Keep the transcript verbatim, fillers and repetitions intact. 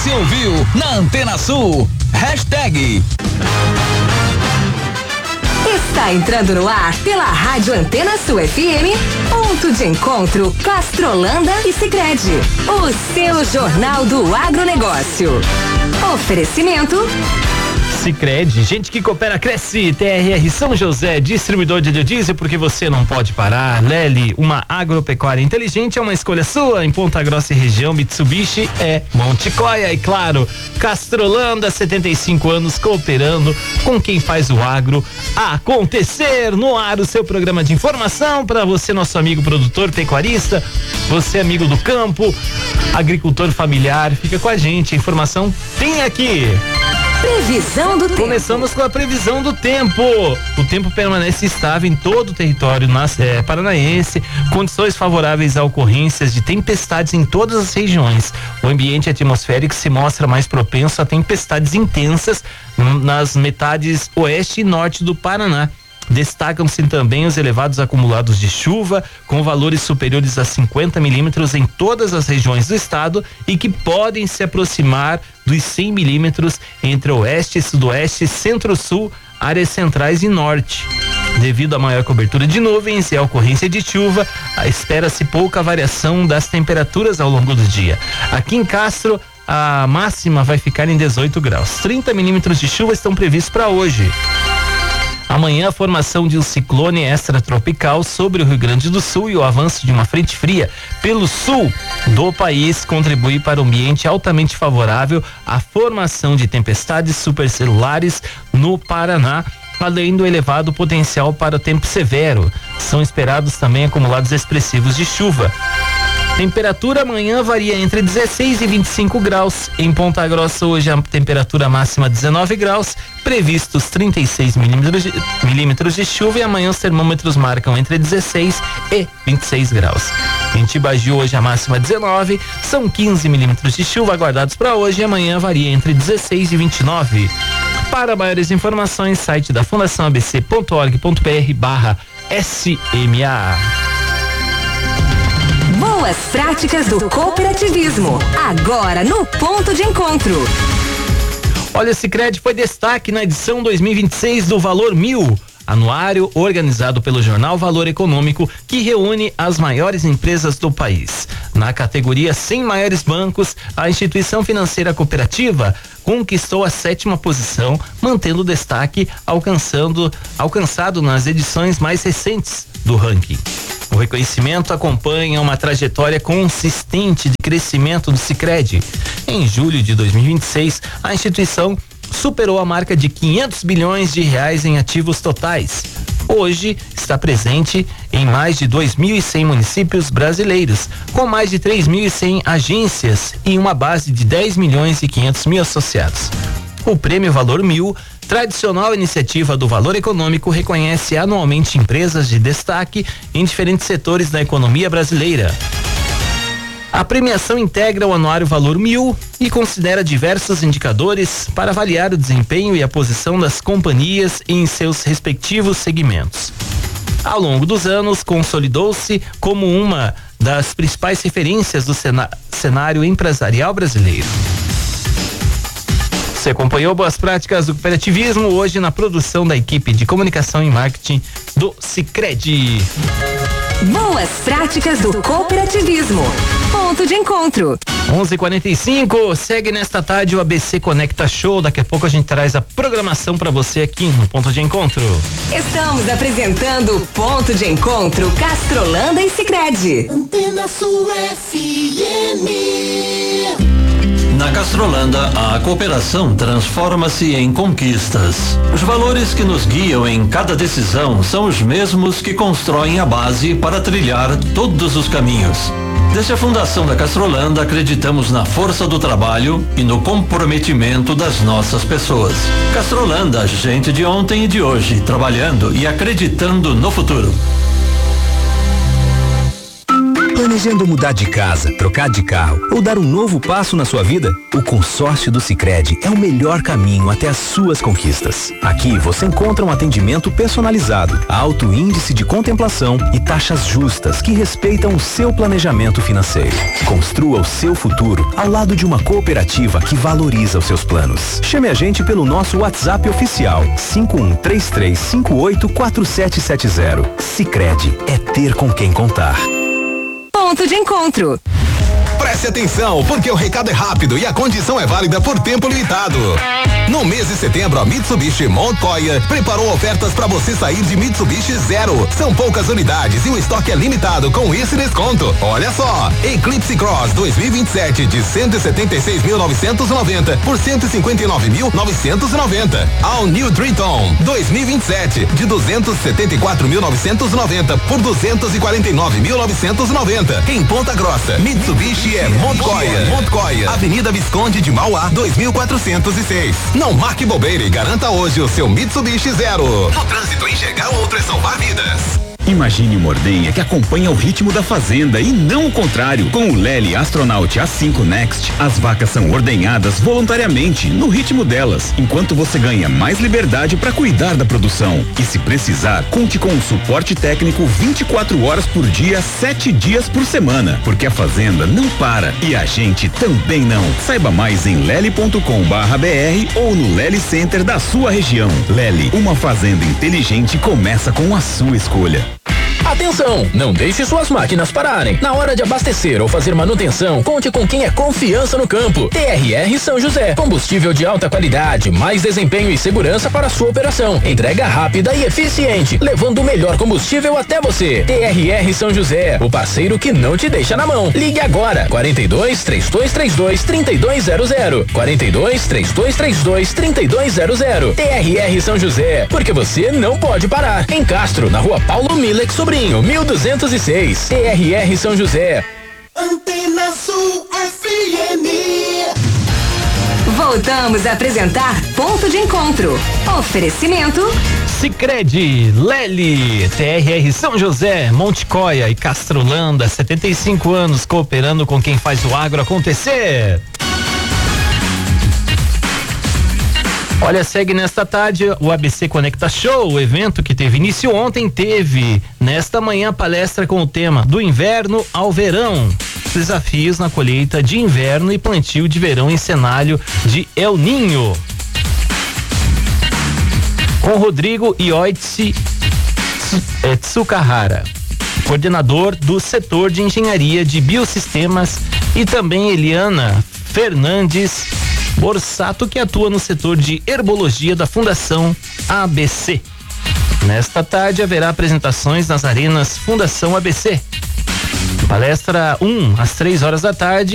Você ouviu na Antena Sul. Hashtag. Está entrando no ar pela Rádio Antena Sul F M, ponto de encontro Castrolanda e Sicredi, o seu jornal do agronegócio. Oferecimento Sicredi, gente que coopera, cresce. T R R São José, distribuidor de biodiesel, porque você não pode parar. Lely, uma agropecuária inteligente, é uma escolha sua. Em Ponta Grossa e região, Mitsubishi é Monte Coia. E claro, Castrolanda, setenta e cinco anos cooperando com quem faz o agro acontecer. No ar, o seu programa de informação para você, nosso amigo produtor pecuarista, você amigo do campo, agricultor familiar, fica com a gente. A informação tem aqui. Previsão do tempo. Começamos com a previsão do tempo. O tempo permanece estável em todo o território nas, é, paranaense, condições favoráveis a ocorrências de tempestades em todas as regiões. O ambiente atmosférico se mostra mais propenso a tempestades intensas nas metades oeste e norte do Paraná. Destacam-se também os elevados acumulados de chuva, com valores superiores a cinquenta milímetros em todas as regiões do estado e que podem se aproximar dos cem milímetros entre oeste, sudoeste, centro-sul, áreas centrais e norte. Devido à maior cobertura de nuvens e à ocorrência de chuva, espera-se pouca variação das temperaturas ao longo do dia. Aqui em Castro, a máxima vai ficar em dezoito graus. trinta milímetros de chuva estão previstos para hoje. Amanhã, a formação de um ciclone extratropical sobre o Rio Grande do Sul e o avanço de uma frente fria pelo sul do país contribui para um ambiente altamente favorável à formação de tempestades supercelulares no Paraná, além do elevado potencial para o tempo severo. São esperados também acumulados expressivos de chuva. Temperatura amanhã varia entre dezesseis e vinte e cinco graus. Em Ponta Grossa hoje a temperatura máxima dezenove graus, previstos trinta e seis milímetros de, milímetros de chuva, e amanhã os termômetros marcam entre dezesseis e vinte e seis graus. Em Tibagi hoje a máxima dezenove, são quinze milímetros de chuva aguardados para hoje, e amanhã varia entre dezesseis e vinte e nove. Para maiores informações, site da fundação a b c ponto org ponto b r barra S M A. Boas práticas do cooperativismo, agora no ponto de encontro. Olha, o Sicredi foi destaque na edição dois mil e vinte e seis do Valor Mil, anuário organizado pelo jornal Valor Econômico, que reúne as maiores empresas do país. Na categoria cem maiores bancos, a instituição financeira cooperativa conquistou a sétima posição, mantendo o destaque alcançando, alcançado nas edições mais recentes do ranking. O reconhecimento acompanha uma trajetória consistente de crescimento do Sicredi. Em julho de dois mil e vinte e seis, a instituição superou a marca de quinhentos bilhões de reais em ativos totais. Hoje está presente em mais de dois mil e cem municípios brasileiros, com mais de três mil e cem agências e uma base de dez milhões e quinhentos mil associados. O Prêmio Valor Mil, tradicional iniciativa do Valor Econômico, reconhece anualmente empresas de destaque em diferentes setores da economia brasileira. A premiação integra o anuário Valor Mil e considera diversos indicadores para avaliar o desempenho e a posição das companhias em seus respectivos segmentos. Ao longo dos anos, consolidou-se como uma das principais referências do cenário empresarial brasileiro. Você acompanhou Boas Práticas do Cooperativismo hoje na produção da equipe de comunicação e marketing do Sicredi. Boas Práticas do Cooperativismo. Ponto de encontro. onze e quarenta e cinco, segue nesta tarde o A B C Conecta Show. Daqui a pouco a gente traz a programação para você aqui no Ponto de Encontro. Estamos apresentando Ponto de Encontro Castrolanda e Sicredi. Antena Sul F M. Na Castrolanda, a cooperação transforma-se em conquistas. Os valores que nos guiam em cada decisão são os mesmos que constroem a base para trilhar todos os caminhos. Desde a fundação da Castrolanda, acreditamos na força do trabalho e no comprometimento das nossas pessoas. Castrolanda, gente de ontem e de hoje, trabalhando e acreditando no futuro. Planejando mudar de casa, trocar de carro ou dar um novo passo na sua vida? O consórcio do Sicredi é o melhor caminho até as suas conquistas. Aqui você encontra um atendimento personalizado, alto índice de contemplação e taxas justas que respeitam o seu planejamento financeiro. Construa o seu futuro ao lado de uma cooperativa que valoriza os seus planos. Chame a gente pelo nosso WhatsApp oficial cinco um três três cinco oito quatro sete sete zero. Sicredi é ter com quem contar. Ponto de encontro. Preste atenção, porque o recado é rápido e a condição é válida por tempo limitado. No mês de setembro, a Mitsubishi Montoya preparou ofertas para você sair de Mitsubishi Zero. São poucas unidades e o estoque é limitado com esse desconto. Olha só, Eclipse Cross dois mil e vinte e sete de cento e setenta e seis mil novecentos e noventa por cento e cinquenta e nove mil novecentos e noventa. All New Triton dois mil e vinte e sete de duzentos e setenta e quatro mil novecentos e noventa por duzentos e quarenta e nove mil novecentos e noventa. Em Ponta Grossa, Mitsubishi é Montoya. Montoya, Avenida Visconde de Mauá, dois mil quatrocentos e seis. Não marque bobeira e garanta hoje o seu Mitsubishi Zero. No trânsito, enxergar outro é salvar vidas. Imagine uma ordenha que acompanha o ritmo da fazenda e não o contrário. Com o Lely Astronaut A cinco Next, as vacas são ordenhadas voluntariamente, no ritmo delas, enquanto você ganha mais liberdade para cuidar da produção. E se precisar, conte com o suporte técnico vinte e quatro horas por dia, sete dias por semana, porque a fazenda não para e a gente também não. Saiba mais em lely ponto com barra br ou no Lely Center da sua região. Lely, uma fazenda inteligente começa com a sua escolha. Atenção, não deixe suas máquinas pararem. Na hora de abastecer ou fazer manutenção, conte com quem é confiança no campo. T R R São José, combustível de alta qualidade, mais desempenho e segurança para a sua operação. Entrega rápida e eficiente, levando o melhor combustível até você. T R R São José, o parceiro que não te deixa na mão. Ligue agora, quarenta e dois, trinta e dois trinta e dois, trinta e dois zero zero. quarenta e dois, trinta e dois trinta e dois, trinta e dois zero zero. T R R São José, porque você não pode parar. Em Castro, na rua Paulo Milex Sobrinho, mil duzentos e seis. T R R São José. Antena Sul F M. Voltamos a apresentar Ponto de Encontro. Oferecimento Sicredi, Lely, T R R São José, Monticoia e Castrolanda, setenta e cinco anos cooperando com quem faz o agro acontecer. Olha, segue nesta tarde o A B C Conecta Show, o evento que teve início ontem, teve nesta manhã palestra com o tema Do Inverno ao Verão, desafios na colheita de inverno e plantio de verão em cenário de El Ninho. Com Rodrigo Ioitsi Tsukahara, coordenador do setor de engenharia de biosistemas, e também Eliana Fernandes Borsato, que atua no setor de herbologia da Fundação A B C. Nesta tarde haverá apresentações nas arenas Fundação A B C. Palestra um às três horas da tarde.